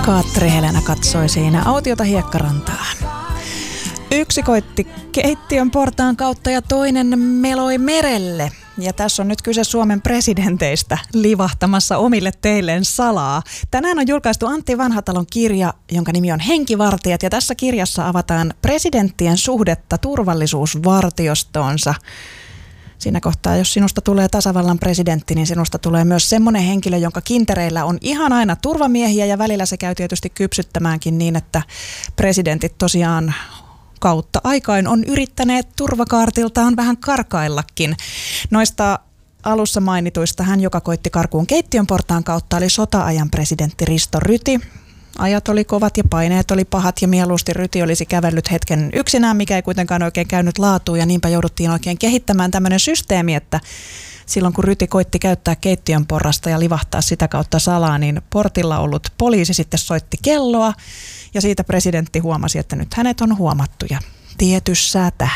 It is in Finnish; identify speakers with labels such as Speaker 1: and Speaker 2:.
Speaker 1: Katri Helena katsoi siinä autiota hiekkarantaan. Yksi koitti keittiön portaan kautta ja toinen meloi merelle. Ja tässä on nyt kyse Suomen presidenteistä livahtamassa omille teilleen salaa. Tänään on julkaistu Antti Vanhatalon kirja, jonka nimi on Henkivartijat. Ja tässä kirjassa avataan presidenttien suhdetta turvallisuusvartiostoonsa. Siinä kohtaa, jos sinusta tulee tasavallan presidentti, niin sinusta tulee myös semmoinen henkilö, jonka kintereillä on ihan aina turvamiehiä. Ja välillä se käy tietysti kypsyttämäänkin niin, että presidentit tosiaan kautta aikain on yrittäneet turvakaartiltaan vähän karkaillakin. Noista alussa mainituista hän, joka koitti karkuun keittiön portaan kautta, oli sota-ajan presidentti Risto Ryti. Ajat oli kovat ja paineet oli pahat ja mieluusti Ryti olisi kävellyt hetken yksinään, mikä ei kuitenkaan oikein käynyt laatuun ja niinpä jouduttiin oikein kehittämään tämmöinen systeemi, että silloin kun Ryti koitti käyttää keittiön porrasta ja livahtaa sitä kautta salaa, niin portilla ollut poliisi sitten soitti kelloa ja siitä presidentti huomasi, että nyt hänet on huomattu ja tietyssä tähän.